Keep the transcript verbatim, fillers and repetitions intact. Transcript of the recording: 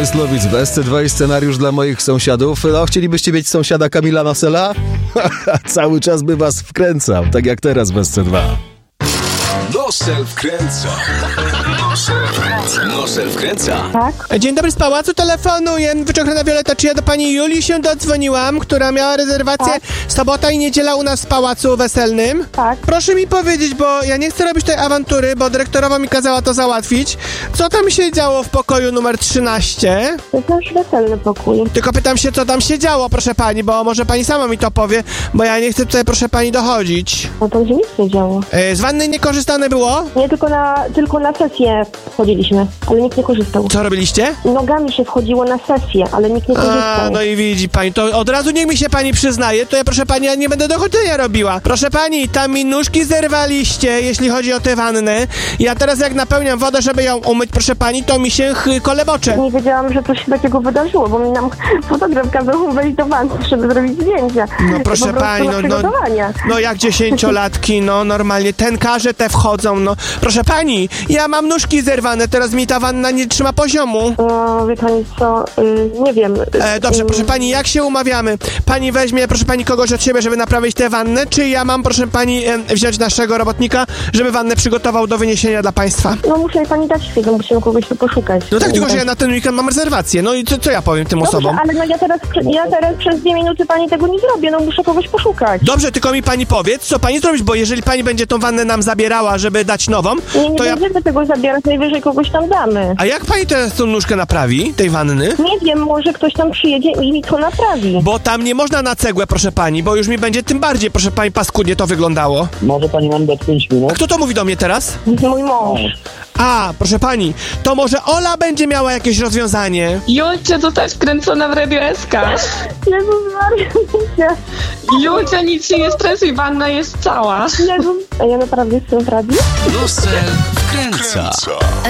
Myslowic w S C dwa i scenariusz dla moich sąsiadów. No, chcielibyście mieć sąsiada Kamila Nasela? Cały czas by was wkręcał, tak jak teraz w S C dwa. Nosel wkręca. Nosel wkręca. Nosel wkręca. Tak? Dzień dobry, z pałacu telefonuję. Wyczochrana Wioleta, czy ja do pani Julii się dodzwoniłam, która miała rezerwację Tak. sobota i niedziela u nas w pałacu weselnym? Tak. Proszę mi powiedzieć, bo ja nie chcę robić tej awantury, bo dyrektorowa mi kazała to załatwić. Co tam się działo w pokoju numer trzynaście? To jest nasz weselny pokój. Tylko pytam się, co tam się działo, proszę pani, bo może pani sama mi to powie, bo ja nie chcę tutaj, proszę pani, dochodzić. No to się nic nie działo. E, z wanny niekorzystane było? Nie, tylko na, tylko na sesję wchodziliśmy, ale nikt nie korzystał. Co robiliście? Nogami się wchodziło na sesję, ale nikt nie A, korzystał. no i widzi pani, to od razu niech mi się pani przyznaje, to ja proszę pani, ja nie będę dochodzenia robiła. Proszę pani, tam mi nóżki zerwaliście, jeśli chodzi o tę wannę. Ja teraz jak napełniam wodę, żeby ją umyć, proszę pani, to mi się ch- kolebocze. Nie wiedziałam, że coś się takiego wydarzyło, bo mi nam fotograf kazał wejść do wanny, żeby zrobić zdjęcia. No proszę po prostu pani, na no, no, przygotowania. no jak dziesięciolatki, no normalnie, tenkarze te wchodzą, no. Proszę pani, ja mam nóżki zerwane, teraz mi ta wanna nie trzyma poziomu. No, wie pani co, y, nie wiem. E, dobrze, y, proszę pani, jak się umawiamy? Pani weźmie, proszę pani, kogoś od siebie, żeby naprawić tę wannę, czy ja mam, proszę pani, e, wziąć naszego robotnika, żeby wannę przygotował do wyniesienia dla państwa? No muszę jej pani dać chwilę, musimy kogoś tu poszukać. No tak, tylko że ja na ten weekend mam rezerwację, no i co, co ja powiem tym Dobrze, osobom? ale no ja teraz, ja teraz przez dwie minuty pani tego nie zrobię, no muszę kogoś poszukać. Dobrze, tylko mi pani powiedz, co pani zrobić, bo jeżeli pani będzie tą wannę nam zabierała, żeby dać nową, Nie, nie to ja... będziemy tego zabierać, najwyżej kogoś tam damy. A jak pani teraz tą nóżkę naprawi, tej wanny? Nie wiem, może ktoś tam przyjedzie i mi to naprawi. Bo tam nie można na cegłę, proszę pani, bo już mi będzie tym bardziej, proszę pani, paskudnie to wyglądało. Może pani nam dać pięć A minut? kto to mówi do mnie teraz? Mój mąż. A, proszę pani, to może Ola będzie miała jakieś rozwiązanie? Julcia to też kręcona w Radio S K. Jezus Maria, Julcia, nic się nie stresuj, wanna jest cała. Jezus. A ja naprawdę jestem w radiu? Nosel wkręca.